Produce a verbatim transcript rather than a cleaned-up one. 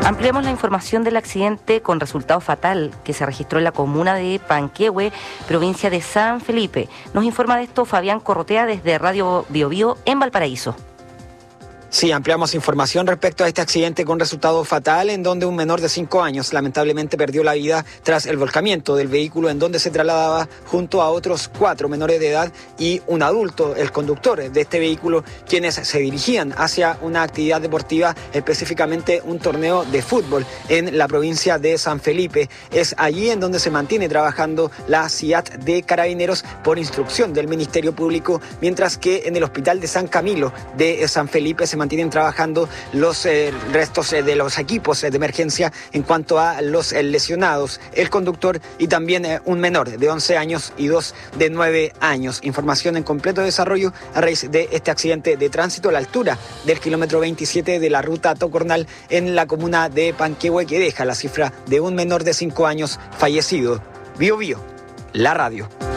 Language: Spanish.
Ampliamos la información del accidente con resultado fatal que se registró en la comuna de Panquehue, provincia de San Felipe. Nos informa de esto Fabián Corrotea desde Radio Biobío en Valparaíso. Sí, ampliamos información respecto a este accidente con resultado fatal en donde un menor de cinco años lamentablemente perdió la vida tras el volcamiento del vehículo en donde se trasladaba junto a otros cuatro menores de edad y un adulto, el conductor de este vehículo, quienes se dirigían hacia una actividad deportiva, específicamente un torneo de fútbol en la provincia de San Felipe. Es allí en donde se mantiene trabajando la C I A T de Carabineros por instrucción del Ministerio Público, mientras que en el Hospital de San Camilo de San Felipe se mantienen trabajando los eh, restos eh, de los equipos eh, de emergencia en cuanto a los eh, lesionados, el conductor y también eh, un menor de once años y dos de nueve años. Información en completo desarrollo a raíz de este accidente de tránsito a la altura del kilómetro veintisiete de la ruta Tocornal en la comuna de Panquehue, que deja la cifra de un menor de cinco años fallecido. Bio Bio, la radio.